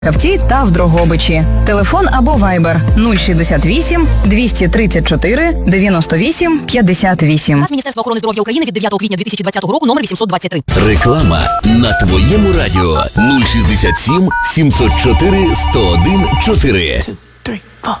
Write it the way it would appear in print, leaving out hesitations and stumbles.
Кавці та в Дрогобичі. Телефон або вайбер 068 234 98 58. Міністерства охорони здоров'я України від 9 квітня 2020 року, номер 823. Реклама на твоєму радіо 067 704 101 4.